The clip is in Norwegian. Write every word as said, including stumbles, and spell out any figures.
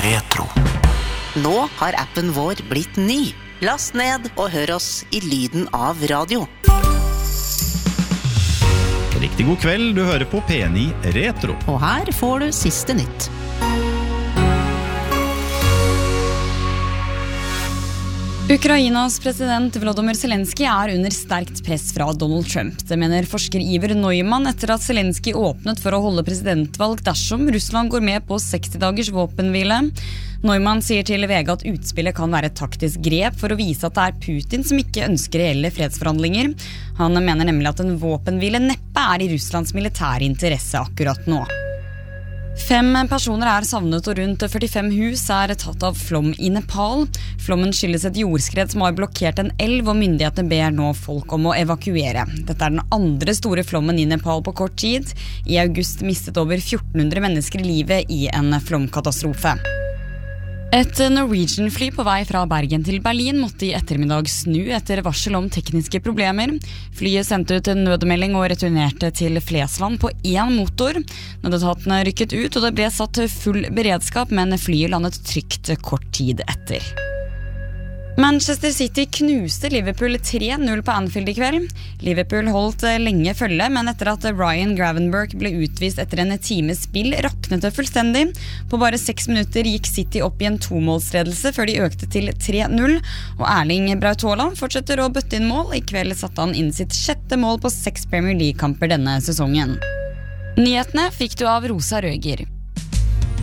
Retro. Nå har appen vår blitt ny. Last ned og hør oss i lyden av radio. Riktig god kveld, du hører på P ni Retro. Og her får du siste nytt. Ukrainas president Volodymyr Zelensky er under sterkt press fra Donald Trump. Det mener forsker Iver Neumann etter at Zelensky åpnet for å holde presidentvalg dersom Russland går med på seksti dagers våpenhvile. Neumann sier til V G at utspillet kan være et taktisk grep for å vise at det er Putin som ikke ønsker reelle fredsforhandlinger. Han mener nemlig at en våpenhvile neppe er i Russlands militære interesse akkurat nå. Fem personer er savnet og rundt førtifem hus er tatt av flom i Nepal. Flommen skyldes et jordskred som har blokkert en elv, og myndighetene ber nå folk om å evakuere. Dette er den andre store flommen i Nepal på kort tid. I august mistet over fjorten hundre mennesker livet i en flomkatastrofe. Et Norwegian-fly på vei fra Bergen til Berlin måtte i ettermiddag snu etter varsel om tekniske problemer. Flyet sendte ut en nødmelding og returnerte til Flesland på én motor. Nødetatene rykket ut, og det ble satt full beredskap, men flyet landet trygt kort tid etter. Manchester City knuste Liverpool tre null på Anfield i kveld. Liverpool holdt lenge følge, men etter at Ryan Gravenberch ble utvist etter en times spill, raknet det fullstendig. På bare seks minutter gikk City opp i en tomålsledelse før de økte til tre null, og Erling Braut Haaland fortsetter å bøtte inn mål. I kveld satte han inn sitt sjette mål på seks Premier League-kamper denne sesongen. Nyhetene fikk du av Rosa Røger.